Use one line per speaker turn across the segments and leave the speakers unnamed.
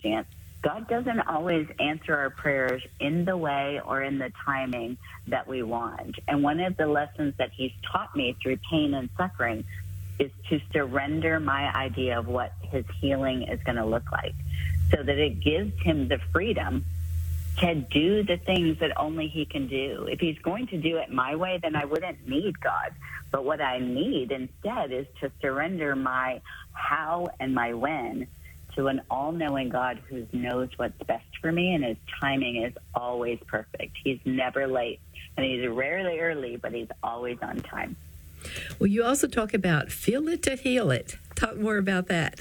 circumstance. God doesn't always answer our prayers in the way or in the timing that we want. And one of the lessons that he's taught me through pain and suffering is to surrender my idea of what his healing is going to look like, so that it gives him the freedom to do the things that only he can do. If he's going to do it my way, then I wouldn't need God. But what I need instead is to surrender my how and my when to an all-knowing God who knows what's best for me, and his timing is always perfect. He's never late, and he's rarely early, but he's always on time.
Well, you also talk about feel it to heal it. Talk more about that.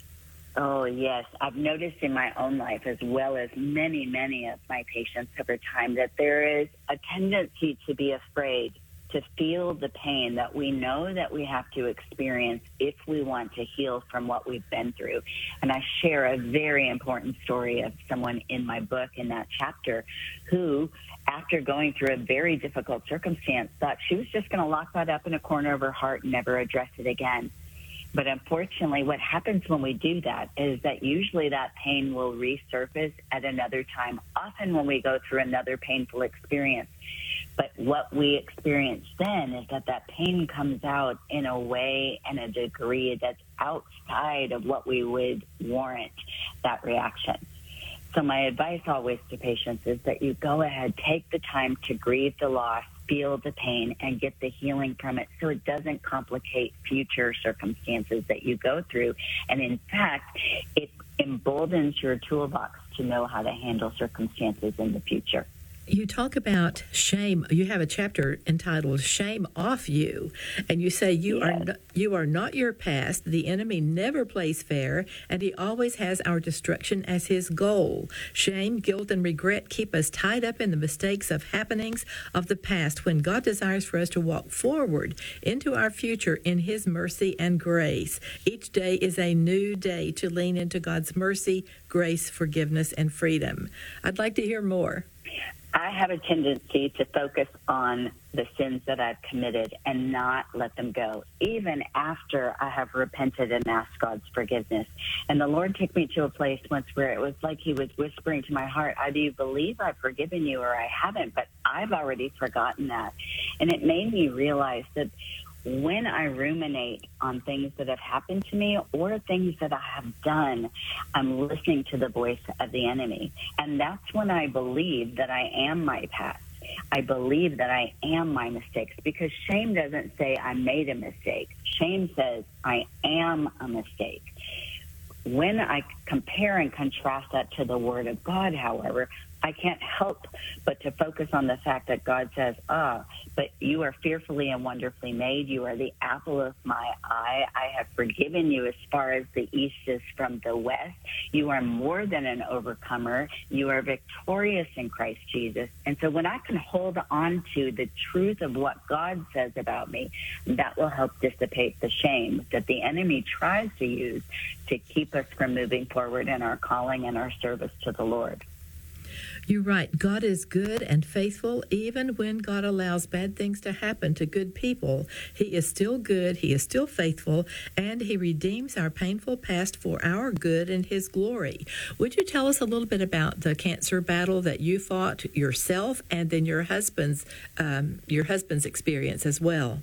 Oh, yes. I've noticed in my own life, as well as many, many of my patients over time, that there is a tendency to be afraid to feel the pain that we know that we have to experience if we want to heal from what we've been through. And I share a very important story of someone in my book in that chapter who, after going through a very difficult circumstance, thought she was just going to lock that up in a corner of her heart and never address it again. But unfortunately, what happens when we do that is that usually that pain will resurface at another time, often when we go through another painful experience. But what we experience then is that pain comes out in a way and a degree that's outside of what we would warrant that reaction. So my advice always to patients is that you go ahead, take the time to grieve the loss, feel the pain, and get the healing from it so it doesn't complicate future circumstances that you go through. And in fact, it emboldens your toolbox to know how to handle circumstances in the future.
You talk about shame. You have a chapter entitled Shame Off You, and you say you are not your past. The enemy never plays fair, and he always has our destruction as his goal. Shame, guilt, and regret keep us tied up in the mistakes of happenings of the past when God desires for us to walk forward into our future in his mercy and grace. Each day is a new day to lean into God's mercy, grace, forgiveness, and freedom. I'd like to hear more.
I have a tendency to focus on the sins that I've committed and not let them go, even after I have repented and asked God's forgiveness. And the Lord took me to a place once where it was like he was whispering to my heart, either you believe I've forgiven you or I haven't, but I've already forgotten that. And it made me realize that when I ruminate on things that have happened to me or things that I have done, I'm listening to the voice of the enemy. And that's when I believe that I am my past. I believe that I am my mistakes, because shame doesn't say I made a mistake. Shame says I am a mistake. When I compare and contrast that to the Word of God, however, I can't help but to focus on the fact that God says, but you are fearfully and wonderfully made. You are the apple of my eye. I have forgiven you as far as the east is from the west. You are more than an overcomer. You are victorious in Christ Jesus. And so when I can hold on to the truth of what God says about me, that will help dissipate the shame that the enemy tries to use to keep us from moving forward in our calling and our service to the Lord.
You're right. God is good and faithful. Even when God allows bad things to happen to good people, he is still good, he is still faithful, and he redeems our painful past for our good and his glory. Would you tell us a little bit about the cancer battle that you fought yourself, and then your husband's experience as well?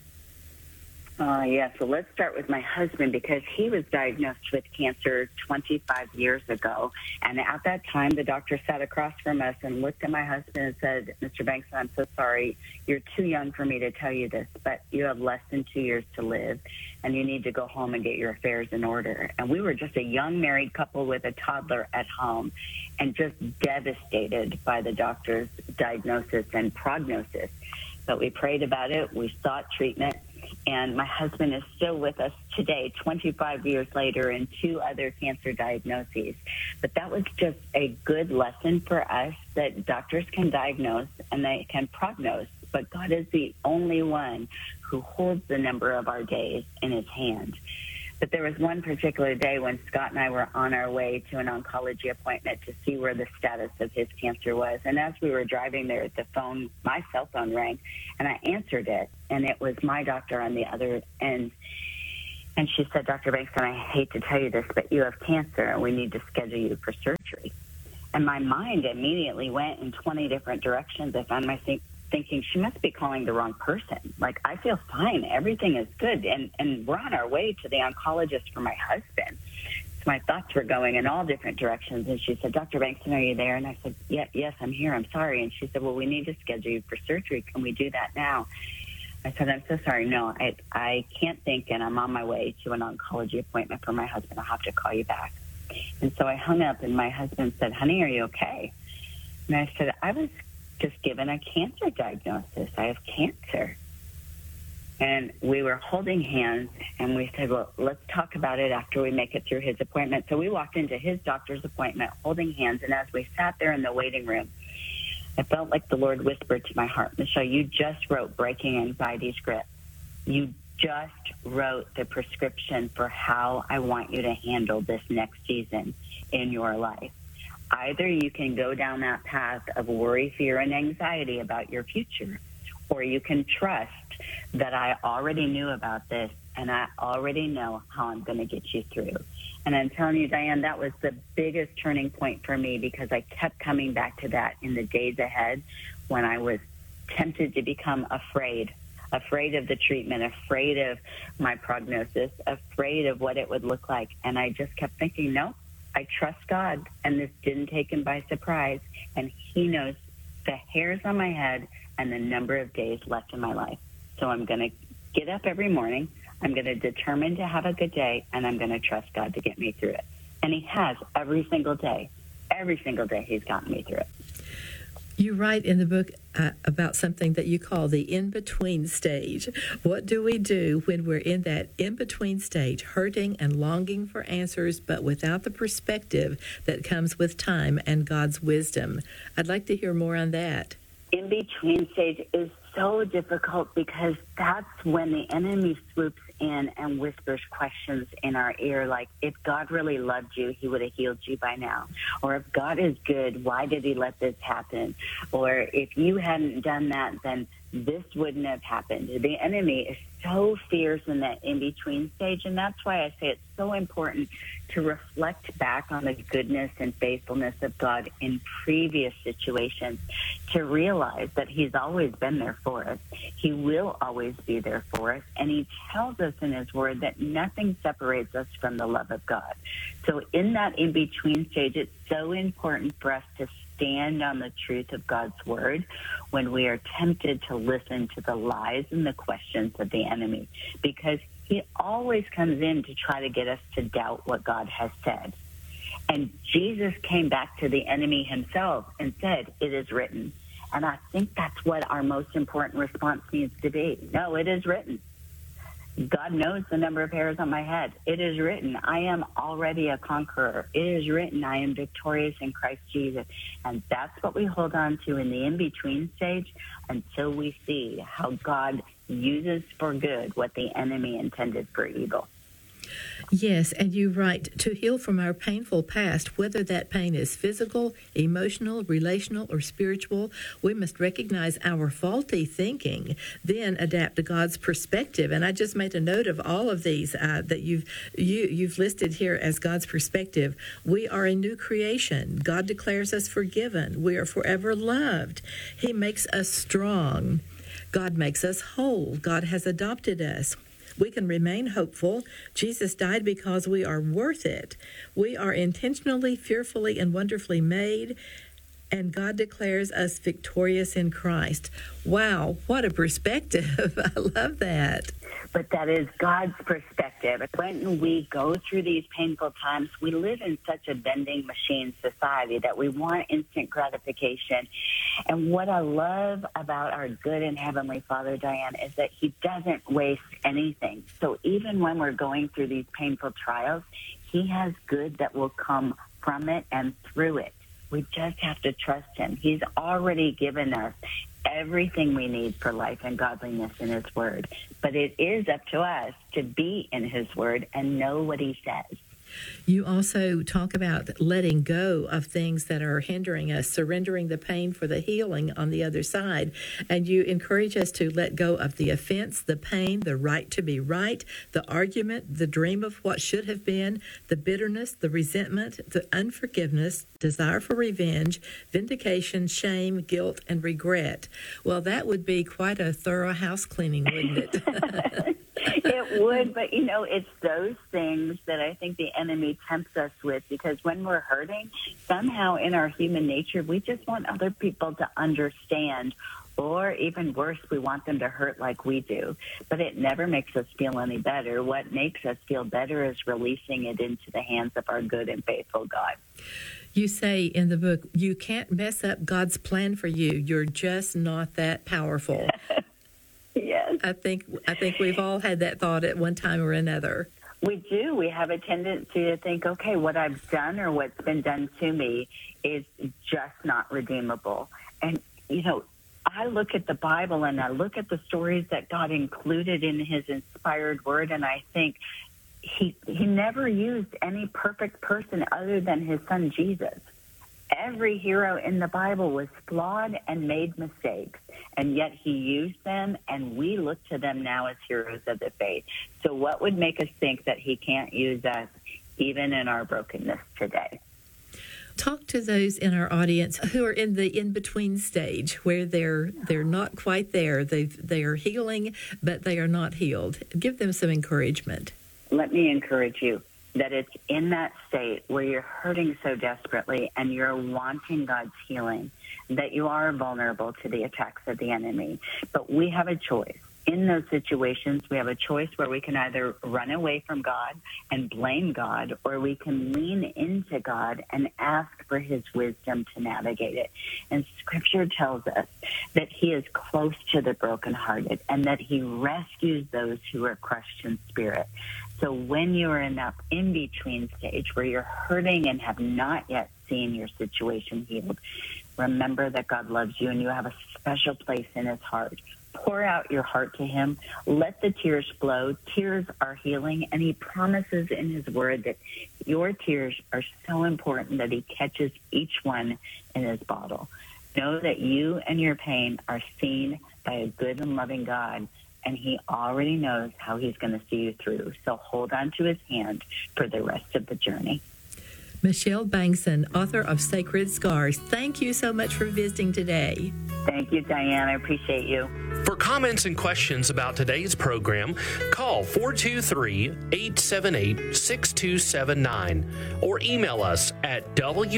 So let's start with my husband, because he was diagnosed with cancer 25 years ago. And at that time, the doctor sat across from us and looked at my husband and said, Mr. Banks, I'm so sorry. You're too young for me to tell you this, but you have less than 2 years to live, and you need to go home and get your affairs in order. And we were just a young married couple with a toddler at home, and just devastated by the doctor's diagnosis and prognosis. But we prayed about it. We sought treatment. And my husband is still with us today, 25 years later, and 2 other cancer diagnoses. But that was just a good lesson for us, that doctors can diagnose and they can prognose, but God is the only one who holds the number of our days in his hand. But there was one particular day when Scott and I were on our way to an oncology appointment to see where the status of his cancer was. And as we were driving there, my cell phone rang, and I answered it, and it was my doctor on the other end. And she said, Dr. Bankston, I hate to tell you this, but you have cancer and we need to schedule you for surgery. And my mind immediately went in 20 different directions. I found myself thinking, she must be calling the wrong person. Like, I feel fine. Everything is good. And we're on our way to the oncologist for my husband. So my thoughts were going in all different directions. And she said, Dr. Bankston, are you there? And I said, yes, I'm here. I'm sorry. And she said, well, we need to schedule you for surgery. Can we do that now? I said, I'm so sorry. No, I can't think, and I'm on my way to an oncology appointment for my husband. I'll have to call you back. And so I hung up, and my husband said, honey, are you okay? And I said, I was just given a cancer diagnosis. I have cancer. And we were holding hands, and we said, well, let's talk about it after we make it through his appointment. So we walked into his doctor's appointment holding hands, and as we sat there in the waiting room, I felt like the Lord whispered to my heart, Michelle, you just wrote Breaking Anxiety's Grip. You just wrote the prescription for how I want you to handle this next season in your life. Either you can go down that path of worry, fear, and anxiety about your future, or you can trust that I already knew about this and I already know how I'm going to get you through. And I'm telling you, Diane, that was the biggest turning point for me because I kept coming back to that in the days ahead when I was tempted to become afraid of the treatment, afraid of my prognosis, afraid of what it would look like. And I just kept thinking, no, I trust God, and this didn't take him by surprise. And he knows the hairs on my head and the number of days left in my life. So I'm going to get up every morning. I'm going to determine to have a good day, and I'm going to trust God to get me through it. And he has every single day. Every single day he's gotten me through it.
You write in the book about something that you call the in-between stage. What do we do when we're in that in-between stage, hurting and longing for answers, but without the perspective that comes with time and God's wisdom? I'd like to hear more on that.
In-between stage is so difficult because that's when the enemy swoops in and whispers questions in our ear like, if God really loved you, he would have healed you by now. Or if God is good, why did he let this happen? Or if you hadn't done that, then this wouldn't have happened. The enemy is so fierce in that in-between stage, and that's why I say it's so important to reflect back on the goodness and faithfulness of God in previous situations, to realize that he's always been there for us. He will always be there for us, and he tells us in his word that nothing separates us from the love of God. So in that in-between stage, it's so important for us to stand on the truth of God's word when we are tempted to listen to the lies and the questions of the enemy, because he always comes in to try to get us to doubt what God has said. And Jesus came back to the enemy himself and said, it is written. And I think that's what our most important response needs to be. No, it is written. God knows the number of hairs on my head. It is written. I am already a conqueror. It is written. I am victorious in Christ Jesus. And that's what we hold on to in the in-between stage until we see how God uses for good what the enemy intended for evil.
Yes, and you write, to heal from our painful past, whether that pain is physical, emotional, relational, or spiritual, we must recognize our faulty thinking, then adapt to God's perspective. And I just made a note of all of these that you've listed here as God's perspective. We are a new creation. God declares us forgiven. We are forever loved. He makes us strong. God makes us whole. God has adopted us. We can remain hopeful. Jesus died because we are worth it. We are intentionally, fearfully, and wonderfully made, and God declares us victorious in Christ. Wow, what a perspective. I love that.
But that is God's perspective. When we go through these painful times, we live in such a vending machine society that we want instant gratification. And what I love about our good and heavenly Father, Diane, is that he doesn't waste anything. So even when we're going through these painful trials, he has good that will come from it and through it. We just have to trust him. He's already given us everything we need for life and godliness in his word. But it is up to us to be in his word and know what he says.
You also talk about letting go of things that are hindering us, surrendering the pain for the healing on the other side. And you encourage us to let go of the offense, the pain, the right to be right, the argument, the dream of what should have been, the bitterness, the resentment, the unforgiveness, desire for revenge, vindication, shame, guilt, and regret. Well, that would be quite a thorough house cleaning, wouldn't it?
It would, but it's those things that I think the enemy tempts us with, because when we're hurting, somehow in our human nature, we just want other people to understand, or even worse, we want them to hurt like we do. But it never makes us feel any better. What makes us feel better is releasing it into the hands of our good and faithful God.
You say in the book, you can't mess up God's plan for you. You're just not that powerful.
Yes.
I think we've all had that thought at one time or another.
We do. We have a tendency to think, okay, what I've done or what's been done to me is just not redeemable. And, I look at the Bible and I look at the stories that God included in his inspired word, and I think he never used any perfect person other than his son Jesus. Every hero in the Bible was flawed and made mistakes, and yet he used them, and we look to them now as heroes of the faith. So what would make us think that he can't use us even in our brokenness today?
Talk to those in our audience who are in the in-between stage, where they're not quite there. They are healing, but they are not healed. Give them some encouragement.
Let me encourage you that it's in that state where you're hurting so desperately and you're wanting God's healing that you are vulnerable to the attacks of the enemy. But we have a choice. In those situations, we have a choice where we can either run away from God and blame God, or we can lean into God and ask for his wisdom to navigate it. And Scripture tells us that he is close to the brokenhearted and that he rescues those who are crushed in spirit. So when you are in that in-between stage where you're hurting and have not yet seen your situation healed, remember that God loves you and you have a special place in his heart. Pour out your heart to him. Let the tears flow. Tears are healing, and he promises in his word that your tears are so important that he catches each one in his bottle. Know that you and your pain are seen by a good and loving God, and he already knows how he's going to see you through. So hold on to his hand for the rest of the journey.
Michelle Bengtson, author of Sacred Scars, thank you so much for visiting today.
Thank you, Diane. I appreciate you.
For comments and questions about today's program, call 423-878-6279 or email us at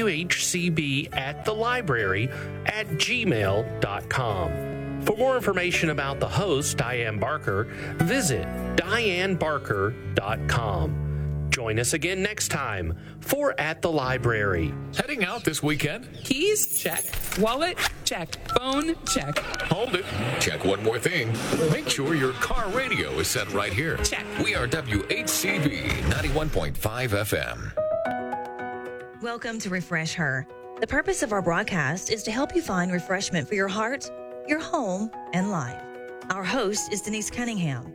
whcb@thelibrary@gmail.com. For more information about the host, Diane Barker, visit dianebarker.com. Join us again next time for At the Library.
Heading out this weekend?
Keys? Check. Wallet? Check. Phone? Check.
Hold it. Check one more thing. Make sure your car radio is set right here.
Check.
We are WHCB 91.5 FM.
Welcome to Refresh Her. The purpose of our broadcast is to help you find refreshment for your heart, your home, and life. Our host is Denise Cunningham.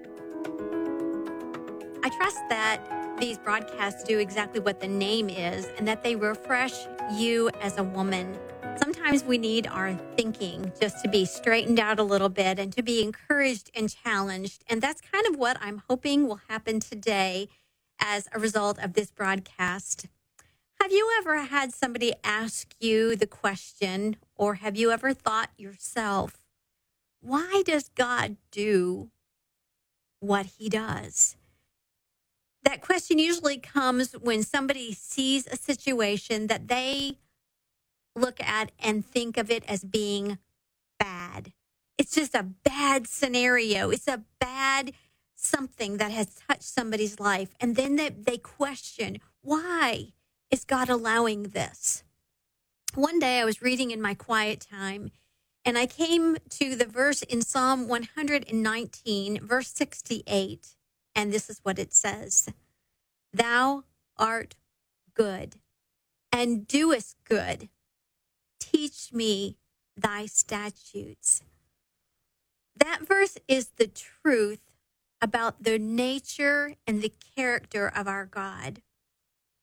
I trust that these broadcasts do exactly what the name is, and that they refresh you as a woman. Sometimes we need our thinking just to be straightened out a little bit and to be encouraged and challenged. And that's kind of what I'm hoping will happen today as a result of this broadcast. Have you ever had somebody ask you the question, or have you ever thought yourself, why does God do what he does? That question usually comes when somebody sees a situation that they look at and think of it as being bad. It's just a bad scenario. It's a bad something that has touched somebody's life. And then they question, why is God allowing this? One day I was reading in my quiet time, and I came to the verse in Psalm 119, verse 68. And this is what it says: Thou art good and doest good. Teach me thy statutes. That verse is the truth about the nature and the character of our God.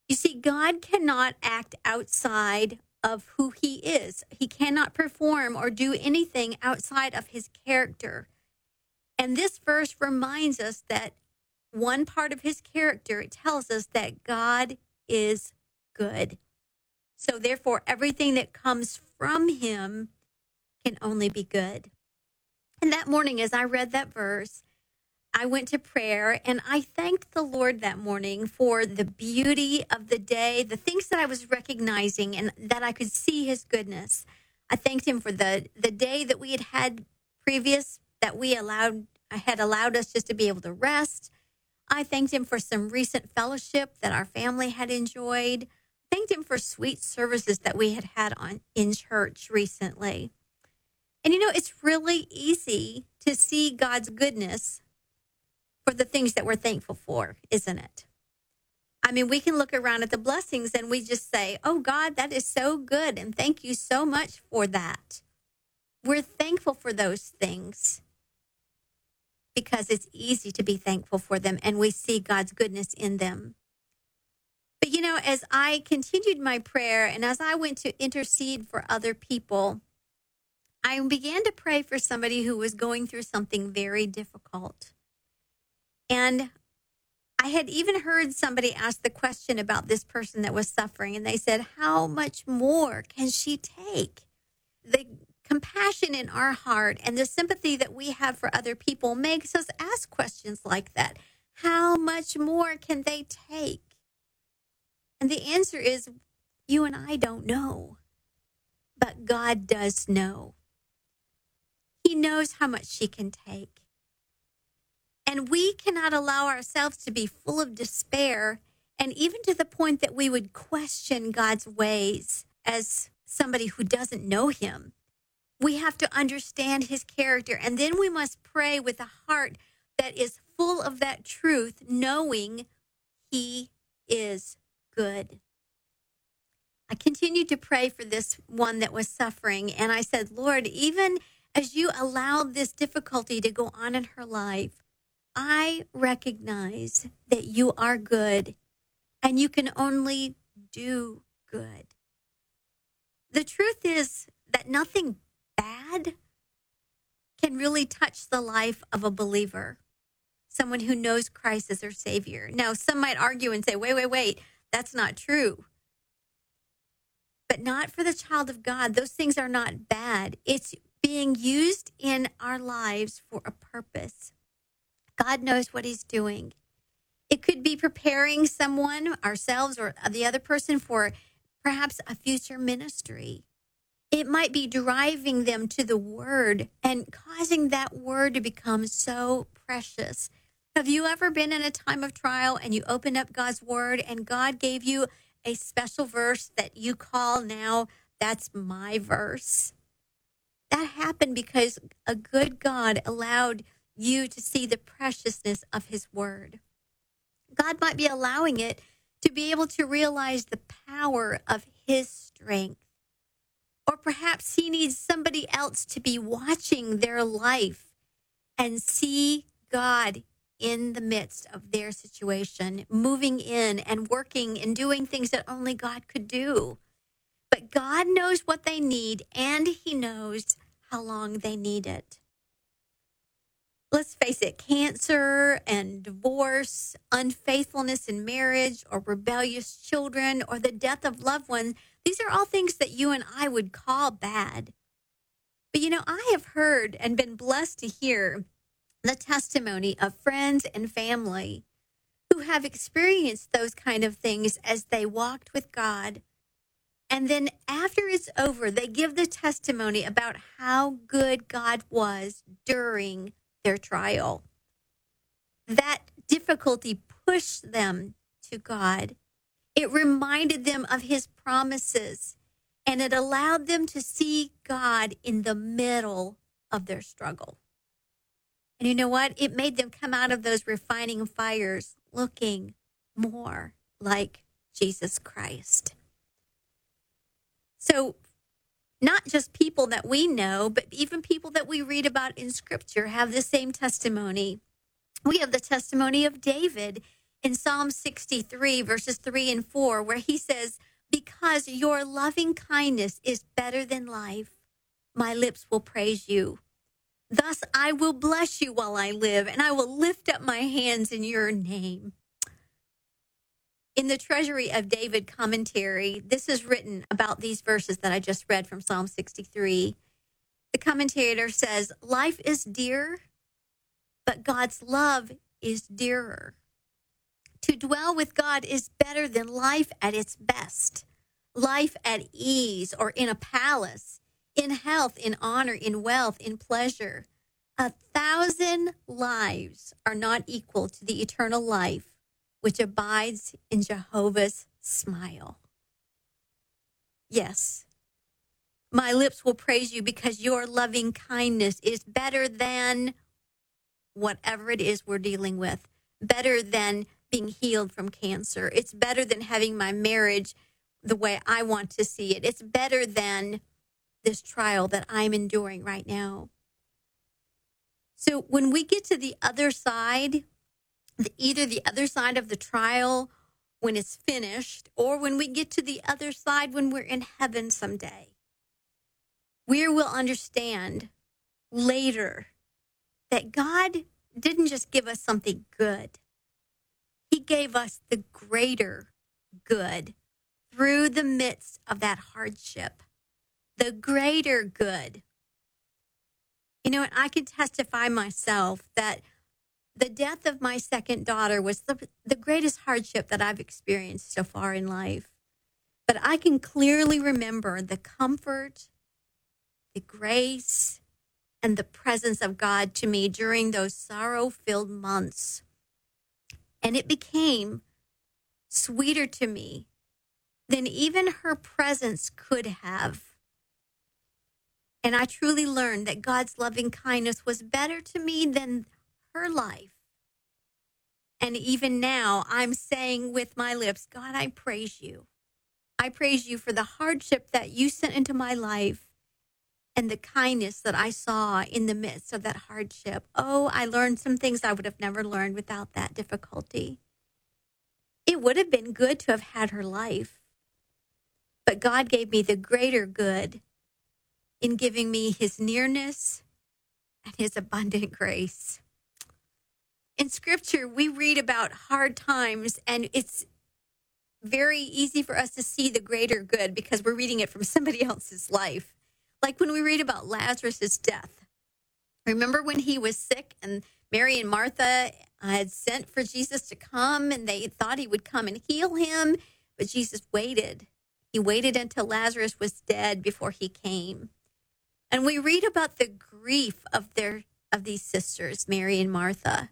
You see, God cannot act outside of who he is. He cannot perform or do anything outside of his character. And this verse reminds us that one part of his character, it tells us that God is good. So therefore, everything that comes from him can only be good. And that morning, as I read that verse, I went to prayer and I thanked the Lord that morning for the beauty of the day, the things that I was recognizing and that I could see his goodness. I thanked him for the day that we had previous, that had allowed us just to be able to rest. I thanked him for some recent fellowship that our family had enjoyed. Thanked him for sweet services that we had in church recently. And it's really easy to see God's goodness for the things that we're thankful for, isn't it? I mean, we can look around at the blessings and we just say, oh, God, that is so good. And thank you so much for that. We're thankful for those things because it's easy to be thankful for them and we see God's goodness in them. But, as I continued my prayer and as I went to intercede for other people, I began to pray for somebody who was going through something very difficult. And I had even heard somebody ask the question about this person that was suffering, and they said, how much more can she take? The compassion in our heart and the sympathy that we have for other people makes us ask questions like that. How much more can they take? And the answer is, you and I don't know, but God does know. He knows how much she can take. And we cannot allow ourselves to be full of despair and even to the point that we would question God's ways as somebody who doesn't know him. We have to understand his character, and then we must pray with a heart that is full of that truth, knowing he is good. I continued to pray for this one that was suffering, and I said, Lord, even as you allowed this difficulty to go on in her life, I recognize that you are good and you can only do good. The truth is that nothing bad can really touch the life of a believer, someone who knows Christ as their Savior. Now, some might argue and say, wait, that's not true. But not for the child of God. Those things are not bad. It's being used in our lives for a purpose. God knows what he's doing. It could be preparing someone, ourselves or the other person, for perhaps a future ministry. It might be driving them to the word and causing that word to become so precious. Have you ever been in a time of trial and you opened up God's word and God gave you a special verse that you call now, that's my verse? That happened because a good God allowed you to see the preciousness of his word. God might be allowing it to be able to realize the power of his strength. Or perhaps he needs somebody else to be watching their life and see God in the midst of their situation, moving in and working and doing things that only God could do. But God knows what they need, and he knows how long they need it. Let's face it, cancer and divorce, unfaithfulness in marriage, or rebellious children, or the death of loved ones, these are all things that you and I would call bad. But I have heard and been blessed to hear the testimony of friends and family who have experienced those kind of things as they walked with God. And then after it's over, they give the testimony about how good God was during their trial. That difficulty pushed them to God. It reminded them of his promises, and it allowed them to see God in the middle of their struggle. And you know what? It made them come out of those refining fires looking more like Jesus Christ. So not just people that we know, but even people that we read about in Scripture have the same testimony. We have the testimony of David in Psalm 63, verses 3 and 4, where he says, because your loving kindness is better than life, my lips will praise you. Thus I will bless you while I live, and I will lift up my hands in your name. In the Treasury of David commentary, this is written about these verses that I just read from Psalm 63. The commentator says, life is dear, but God's love is dearer. To dwell with God is better than life at its best. Life at ease or in a palace, in health, in honor, in wealth, in pleasure. 1,000 lives are not equal to the eternal life which abides in Jehovah's smile. Yes, my lips will praise you because your loving kindness is better than whatever it is we're dealing with, better than being healed from cancer. It's better than having my marriage the way I want to see it. It's better than this trial that I'm enduring right now. So when we get to the other side, either the other side of the trial when it's finished, or when we get to the other side when we're in heaven someday, we will understand later that God didn't just give us something good. He gave us the greater good through the midst of that hardship, the greater good. You know, and I can testify myself that the death of my second daughter was the greatest hardship that I've experienced so far in life. But I can clearly remember the comfort, the grace, and the presence of God to me during those sorrow-filled months. And it became sweeter to me than even her presence could have. And I truly learned that God's loving kindness was better to me than her life. And even now, I'm saying with my lips, God, I praise you. I praise you for the hardship that you sent into my life and the kindness that I saw in the midst of that hardship. Oh, I learned some things I would have never learned without that difficulty. It would have been good to have had her life, but God gave me the greater good in giving me his nearness and his abundant grace. In Scripture, we read about hard times, and it's very easy for us to see the greater good because we're reading it from somebody else's life. Like when we read about Lazarus' death. Remember when he was sick and Mary and Martha had sent for Jesus to come, and they thought he would come and heal him, but Jesus waited. He waited until Lazarus was dead before he came. And we read about the grief of these sisters, Mary and Martha.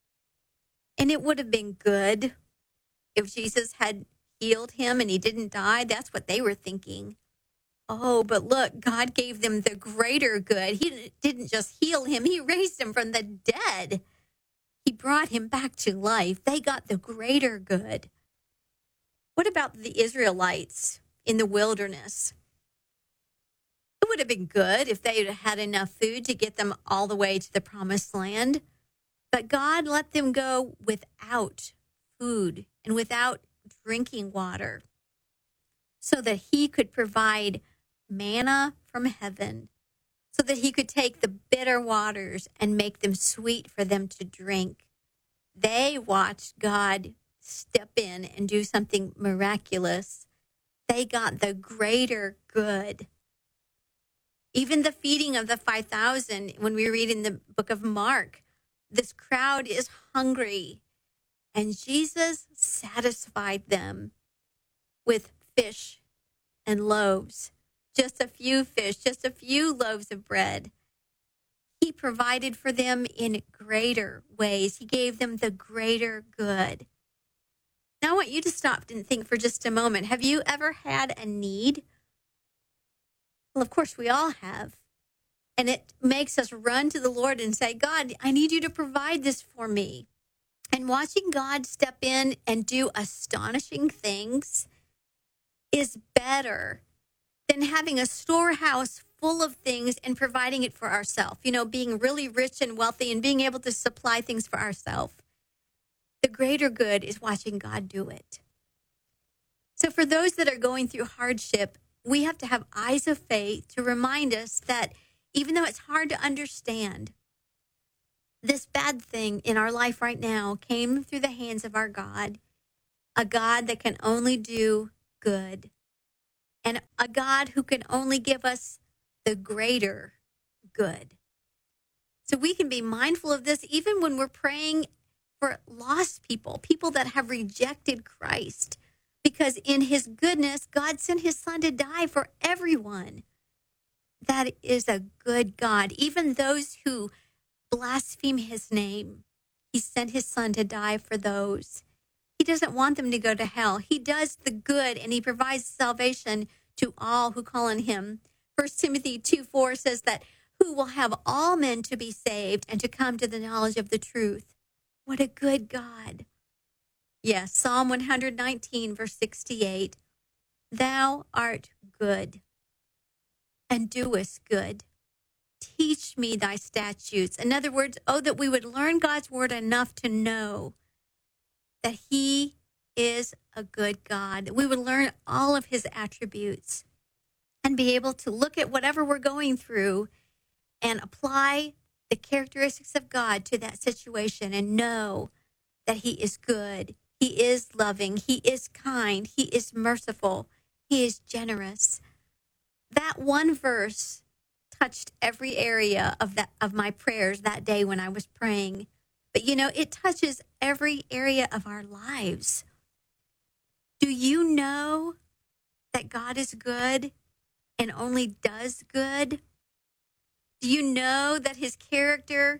And it would have been good if Jesus had healed him and he didn't die. That's what they were thinking. Oh, but look, God gave them the greater good. He didn't just heal him. He raised him from the dead. He brought him back to life. They got the greater good. What about the Israelites in the wilderness? It would have been good if they had enough food to get them all the way to the promised land. But God let them go without food and without drinking water so that he could provide manna from heaven, so that he could take the bitter waters and make them sweet for them to drink. They watched God step in and do something miraculous. They got the greater good. Even the feeding of the 5,000, when we read in the book of Mark, this crowd is hungry, and Jesus satisfied them with fish and loaves, just a few fish, just a few loaves of bread. He provided for them in greater ways. He gave them the greater good. Now I want you to stop and think for just a moment. Have you ever had a need? Well, of course we all have. And it makes us run to the Lord and say, God, I need you to provide this for me. And watching God step in and do astonishing things is better than having a storehouse full of things and providing it for ourselves. You know, being really rich and wealthy and being able to supply things for ourselves. The greater good is watching God do it. So for those that are going through hardship, we have to have eyes of faith to remind us that even though it's hard to understand, this bad thing in our life right now came through the hands of our God, a God that can only do good, and a God who can only give us the greater good. So we can be mindful of this even when we're praying for lost people, people that have rejected Christ, because in his goodness, God sent his son to die for everyone. That is a good God. Even those who blaspheme his name, he sent his son to die for those. He doesn't want them to go to hell. He does the good, and he provides salvation to all who call on him. 1 Timothy 2:4 says that who will have all men to be saved and to come to the knowledge of the truth. What a good God. Yes, Psalm 119, verse 68. Thou art good and doest good. Teach me thy statutes. In other words, oh, that we would learn God's word enough to know that he is a good God. That we would learn all of his attributes and be able to look at whatever we're going through and apply the characteristics of God to that situation and know that he is good. He is loving. He is kind. He is merciful. He is generous. That one verse touched every area of my prayers that day when I was praying. But it touches every area of our lives. Do you know that God is good and only does good? Do you know that his character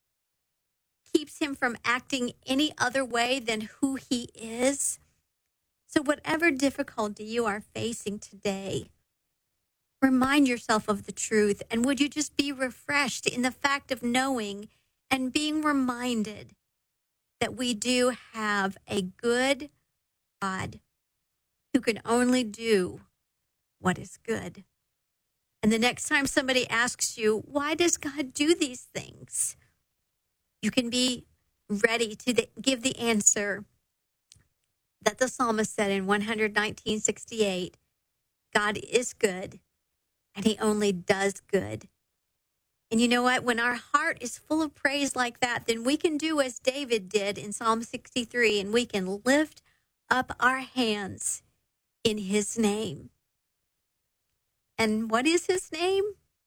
keeps him from acting any other way than who he is? So whatever difficulty you are facing today, remind yourself of the truth. And would you just be refreshed in the fact of knowing and being reminded that we do have a good God who can only do what is good. And the next time somebody asks you, why does God do these things? You can be ready to give the answer that the psalmist said in 119:68. God is good, and he only does good. And you know what? When our heart is full of praise like that, then we can do as David did in Psalm 63, and we can lift up our hands in his name. And what is his name?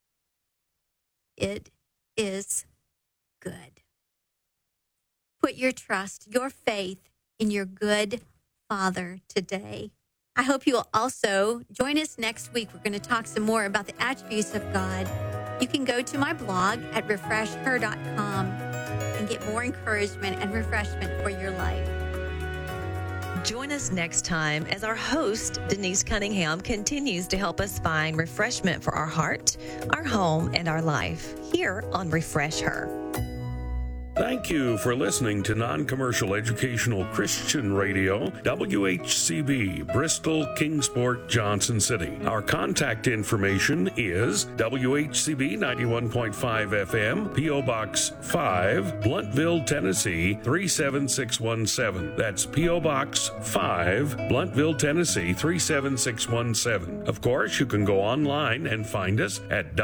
It is good. Put your trust, your faith in your good Father today. I hope you will also join us next week. We're going to talk some more about the attributes of God. You can go to my blog at refreshher.com and get more encouragement and refreshment for your life.
Join us next time as our host, Denise Cunningham, continues to help us find refreshment for our heart, our home, and our life here on Refresh Her.
Thank you for listening to Non-Commercial Educational Christian Radio, WHCB, Bristol, Kingsport, Johnson City. Our contact information is WHCB 91.5 FM, P.O. Box 5, Blountville, Tennessee 37617. That's P.O. Box 5, Blountville, Tennessee 37617. Of course, you can go online and find us at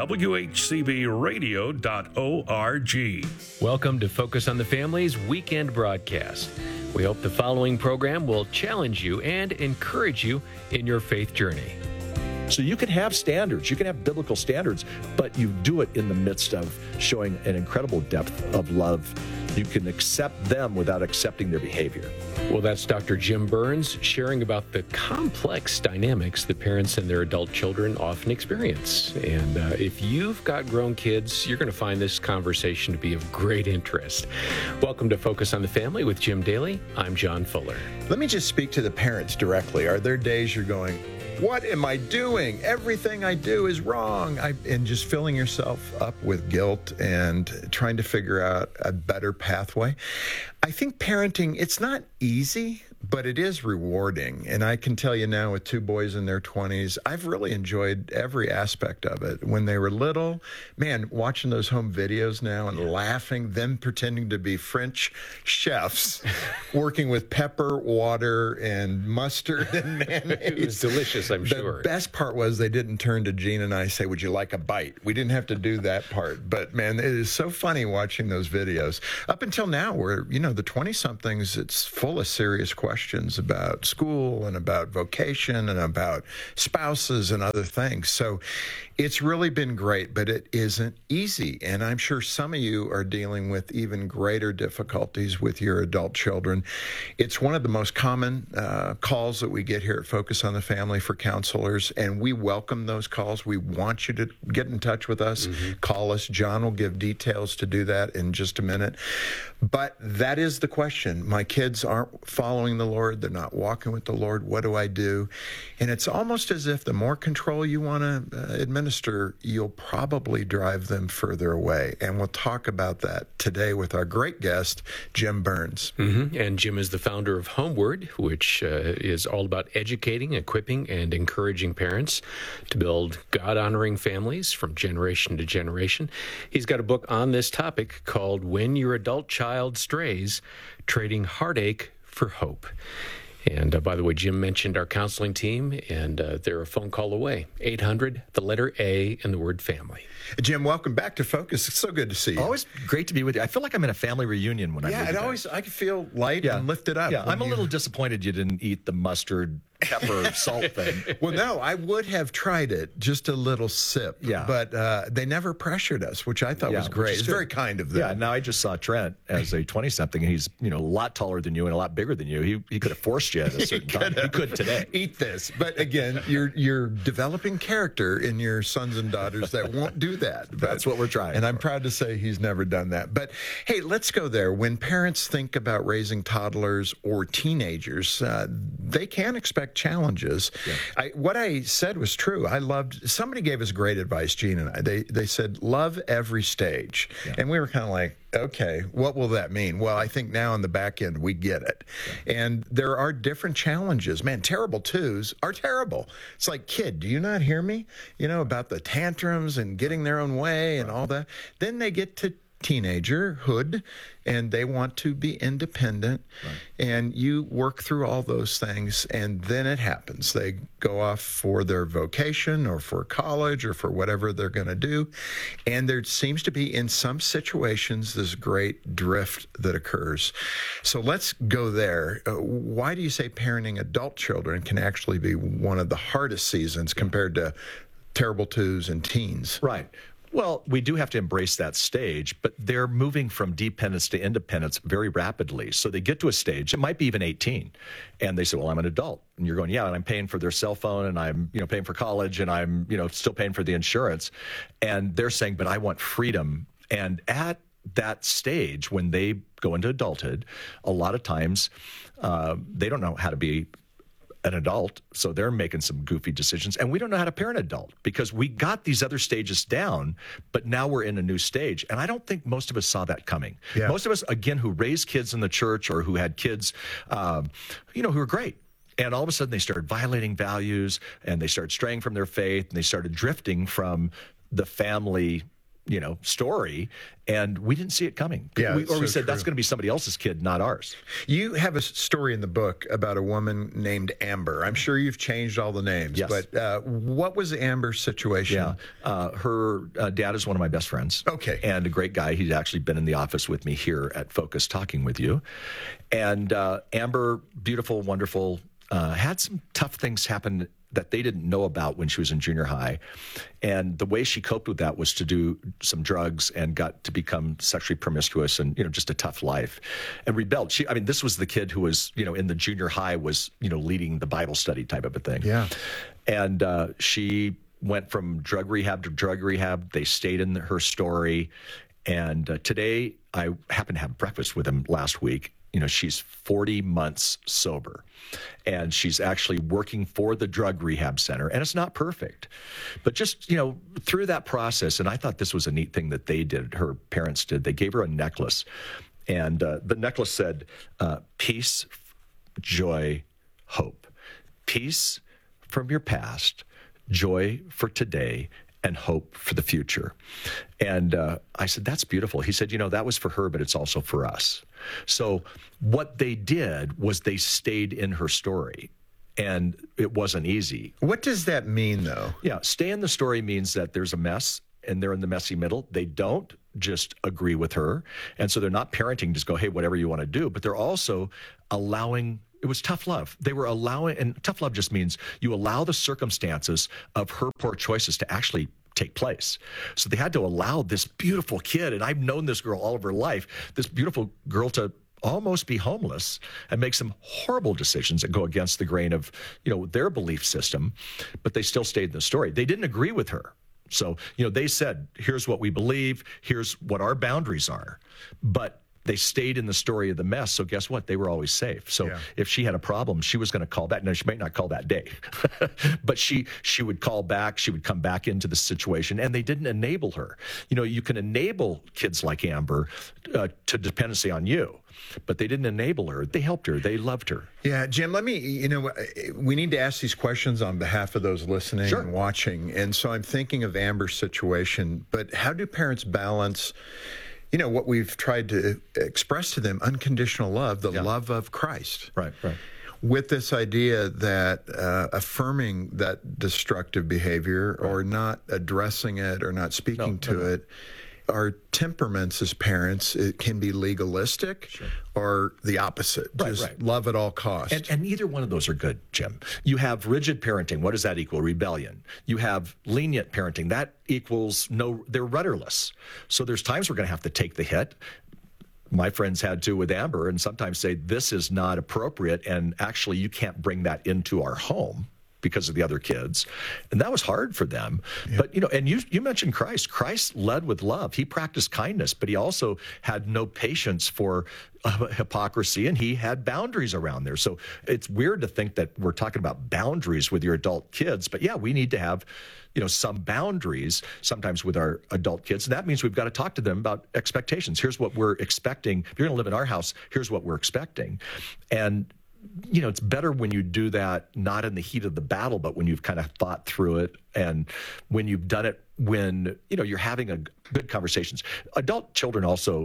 WHCBradio.org.
Welcome to Focus on the Family's weekend broadcast. We hope the following program will challenge you and encourage you in your faith journey.
So you can have standards, you can have biblical standards, but you do it in the midst of showing an incredible depth of love. You can accept them without accepting their behavior.
Well, that's Dr. Jim Burns sharing about the complex dynamics that parents and their adult children often experience. And if you've got grown kids, you're going to find this conversation to be of great interest. Welcome to Focus on the Family with Jim Daly. I'm John Fuller.
Let me just speak to the parents directly. Are there days you're going, what am I doing? Everything I do is wrong. And just filling yourself up with guilt and trying to figure out a better pathway. I think parenting, it's not easy, but it is rewarding. And I can tell you now, with 2 boys in their 20s, I've really enjoyed every aspect of it. When they were little, man, watching those home videos now and laughing, them pretending to be French chefs, working with pepper, water, and mustard and mayonnaise.
It was delicious, I'm sure.
The best part was they didn't turn to Gene and I and say, would you like a bite? We didn't have to do that part. But, man, it is so funny watching those videos. Up until now, where, the 20-somethings, it's full of serious questions about school and about vocation and about spouses and other things. So it's really been great, but it isn't easy. And I'm sure some of you are dealing with even greater difficulties with your adult children. It's one of the most common calls that we get here at Focus on the Family for counselors, and we welcome those calls. We want you to get in touch with us. Call us. John will give details to do that in just a minute. But that is the question. My kids aren't following the Lord. They're not walking with the Lord. What do I do? And it's almost as if the more control you want to administer, you'll probably drive them further away. And we'll talk about that today with our great guest, Jim Burns.
And Jim is the founder of Homeward, which is all about educating, equipping, and encouraging parents to build God-honoring families from generation to generation. He's got a book on this topic called When Your Adult Child Strays, Trading Heartache for Hope. And by the way, Jim mentioned our counseling team, and they're a phone call away. 800, the letter A, and the word family.
Jim, welcome back to Focus. It's so good to see you.
Always great to be with you. I feel like I'm in a family reunion when I'm with you.
I can feel light and lifted up.
Yeah, I'm a little disappointed you didn't eat the mustard, pepper, salt thing.
Well, no, I would have tried it, just a little sip.
Yeah.
But they never pressured us, which I thought was great. It's very kind of them.
Yeah, now I just saw Trent as a 20-something, and he's a lot taller than you and a lot bigger than you. He could have forced you at a certain time. He could today.
Eat this. But again, you're developing character in your sons and daughters that won't do that.
That's what we're trying.
And I'm proud to say he's never done that. But hey, let's go there. When parents think about raising toddlers or teenagers, they can expect challenges. Yeah. What I said was true. Somebody gave us great advice, Gene and I. They said, love every stage. Yeah. And we were kind of like, okay, what will that mean? Well, I think now on the back end, we get it. Yeah. And there are different challenges. Man, terrible twos are terrible. It's like, kid, do you not hear me? About the tantrums and getting their own way and all that. Then they get to teenagerhood and they want to be independent, and you work through all those things, and then it happens. They go off for their vocation or for college or for whatever they're going to do, and there seems to be in some situations this great drift that occurs. So let's go there. Why do you say parenting adult children can actually be one of the hardest seasons compared to terrible twos and teens?
Right. Well, we do have to embrace that stage, but they're moving from dependence to independence very rapidly. So they get to a stage, it might be even 18, and they say, well, I'm an adult. And you're going, yeah, and I'm paying for their cell phone, and I'm paying for college, and I'm still paying for the insurance. And they're saying, but I want freedom. And at that stage, when they go into adulthood, a lot of times they don't know how to be an adult, so they're making some goofy decisions, and we don't know how to parent an adult because we got these other stages down, but now we're in a new stage, and I don't think most of us saw that coming. Yeah. Most of us, again, who raised kids in the church or who had kids, who were great, and all of a sudden they started violating values, and they started straying from their faith, and they started drifting from the family story, and we didn't see it coming.
Yeah,
we said, that's going to be somebody else's kid, not ours.
You have a story in the book about a woman named Amber. I'm sure you've changed all the names,
yes.
But what was Amber's situation?
Yeah, her dad is one of my best friends.
Okay.
And a great guy. He's actually been in the office with me here at Focus talking with you. And Amber, beautiful, wonderful, had some tough things happen that they didn't know about when she was in junior high. And the way she coped with that was to do some drugs and got to become sexually promiscuous and, just a tough life and rebelled. This was the kid who was, in the junior high was, leading the Bible study type of a thing.
Yeah.
And she went from drug rehab to drug rehab. They stayed in her story. And today I happened to have breakfast with him last week. She's 40 months sober, and she's actually working for the drug rehab center, and it's not perfect. But just, through that process, and I thought this was a neat thing that they did, her parents did, they gave her a necklace, and the necklace said, peace joy, hope. Peace from your past, joy for today, and hope for the future. And I said, that's beautiful. He said, that was for her, but it's also for us. So what they did was they stayed in her story. And it wasn't easy.
What does that mean, though?
Yeah, stay in the story means that there's a mess, and they're in the messy middle. They don't just agree with her. And so they're not parenting, just go, hey, whatever you want to do. But they're also allowing, it was tough love. They were allowing, and tough love just means you allow the circumstances of her poor choices to actually take place. So they had to allow this beautiful kid, and I've known this girl all of her life, this beautiful girl to almost be homeless and make some horrible decisions that go against the grain of, their belief system, but they still stayed in the story. They didn't agree with her. So, they said, here's what we believe, here's what our boundaries are. But they stayed in the story of the mess. So guess what? They were always safe. So if she had a problem, she was going to call back. No, she might not call that day, but she would call back. She would come back into the situation, and they didn't enable her. You can enable kids like Amber to dependency on you, but they didn't enable her. They helped her. They loved her.
Yeah, Jim, let me, we need to ask these questions on behalf of those listening and watching. And so I'm thinking of Amber's situation, but how do parents balance what we've tried to express to them, unconditional love, the love of Christ.
Right.
With this idea that affirming that destructive behavior or not addressing it or not speaking to it, our temperaments as parents, it can be legalistic or the opposite. Just love at all costs.
And neither one of those are good, Jim. You have rigid parenting. What does that equal? Rebellion. You have lenient parenting. That equals they're rudderless. So there's times we're going to have to take the hit. My friends had to with Amber, and sometimes say, this is not appropriate, and actually you can't bring that into our home because of the other kids. And that was hard for them. But, and you mentioned Christ. Christ led with love. He practiced kindness, but he also had no patience for hypocrisy, and he had boundaries around there. So it's weird to think that we're talking about boundaries with your adult kids, but we need to have some boundaries sometimes with our adult kids. And that means we've got to talk to them about expectations. Here's what we're expecting. If you're going to live in our house, here's what we're expecting. And it's better when you do that, not in the heat of the battle, but when you've kind of thought through it, and when you've done it, when, you're having a good conversations. Adult children also,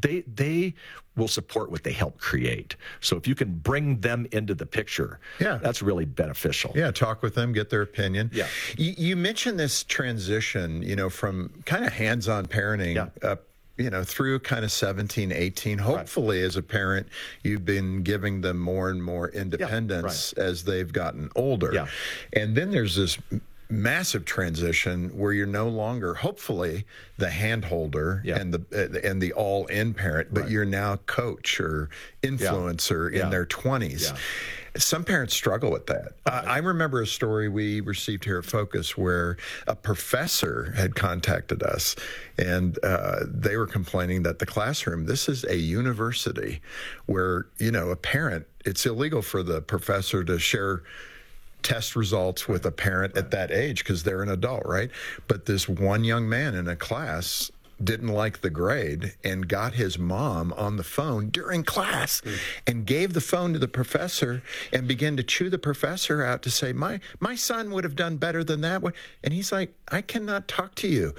they will support what they help create. So if you can bring them into the picture, that's really beneficial.
Yeah, talk with them, get their opinion. Yeah. You mentioned this transition, from kind of hands-on parenting up through kind of 17, 18. Hopefully, as a parent, you've been giving them more and more independence as they've gotten older. Yeah. And then there's this massive transition where you're no longer, hopefully, the hand holder and the all-in parent, but you're now coach or influencer in their 20s. Yeah. Some parents struggle with that. I remember a story we received here at Focus where a professor had contacted us, and they were complaining that the classroom, this is a university where, a parent, it's illegal for the professor to share test results with a parent at that age because they're an adult, right? But this one young man in a class didn't like the grade and got his mom on the phone during class and gave the phone to the professor and began to chew the professor out to say, my son would have done better than that. And he's like, I cannot talk to you.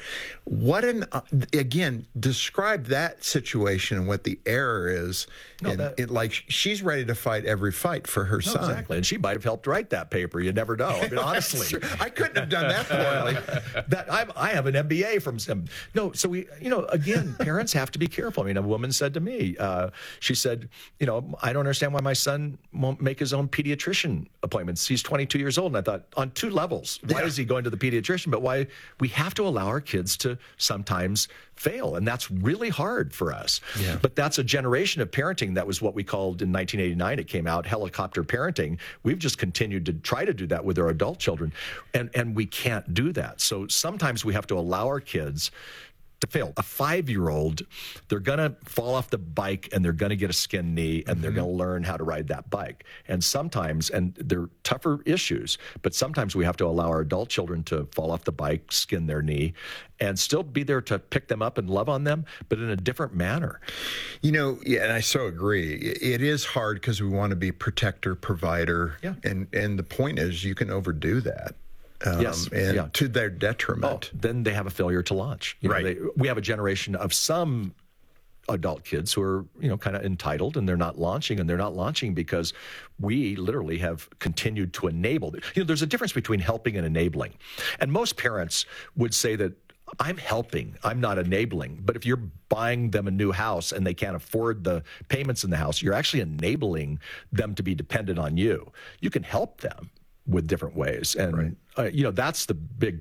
Again, describe that situation and what the error is. She's ready to fight every fight for her son.
Exactly. And she might have helped write that paper. You never know. I mean, honestly.
I couldn't have done that poorly.
I have an MBA from some. No, so we, again, parents have to be careful. I mean, a woman said to me, she said, I don't understand why my son won't make his own pediatrician appointments. He's 22 years old. And I thought, on two levels, why is he going to the pediatrician? But why we have to allow our kids to sometimes fail. And that's really hard for us. Yeah. But that's a generation of parenting. That was what we called in 1989. It came out, helicopter parenting. We've just continued to try to do that with our adult children. And we can't do that. So sometimes we have to allow our kids to fail. A 5-year-old, they're going to fall off the bike and they're going to get a skinned knee and they're going to learn how to ride that bike. And sometimes, and they're tougher issues, but sometimes we have to allow our adult children to fall off the bike, skin their knee, and still be there to pick them up and love on them, but in a different manner.
You know, yeah, and I so agree. It is hard because we want to be protector, provider, and the point is you can overdo that. To their detriment.
Then they have a failure to launch. We have a generation of some adult kids who are, kind of entitled, and they're not launching because we literally have continued to enable. There's a difference between helping and enabling. And most parents would say that I'm helping, I'm not enabling. But if you're buying them a new house and they can't afford the payments in the house, you're actually enabling them to be dependent on you. You can help them with different ways. And, that's the big